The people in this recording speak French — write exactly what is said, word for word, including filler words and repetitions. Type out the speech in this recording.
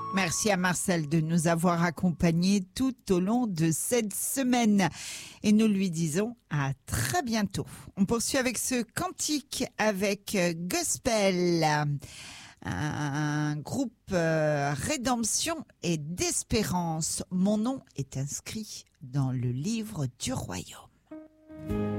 Merci à Marcel de nous avoir accompagnés tout au long de cette semaine. Et nous lui disons à très bientôt. On poursuit avec ce cantique avec Gospel, un groupe euh, Rédemption et d'Espérance. Mon nom est inscrit dans le livre du royaume.